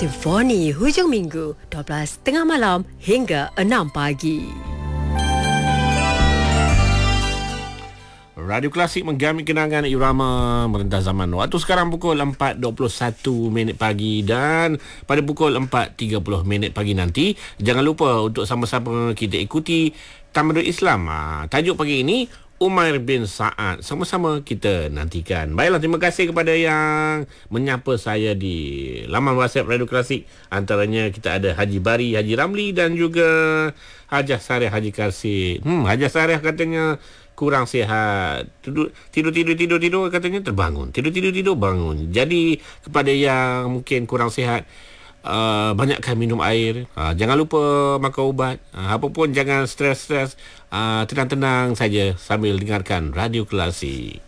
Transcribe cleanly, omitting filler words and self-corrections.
Simfoni hujung minggu 12 tengah malam hingga 6 pagi. Radio Klasik menggami kenangan irama merentas zaman. Waktu sekarang pukul 4.21 pagi dan pada pukul 4.30 pagi nanti jangan lupa untuk sama-sama kita ikuti Tamadun Islam. Tajuk pagi ini Umair bin Sa'ad. Sama-sama kita nantikan. Baiklah, terima kasih kepada yang menyapa saya di laman WhatsApp Radio Klasik. Antaranya kita ada Haji Bari, Haji Ramli dan juga Hajah Sariah Haji Karsid. Hajah Sariah katanya kurang sihat, tidur katanya terbangun, tidur bangun. Jadi kepada yang mungkin kurang sihat, banyakkan minum air, jangan lupa makan ubat, apa pun jangan stres, tenang-tenang saja sambil dengarkan Radio Klasik.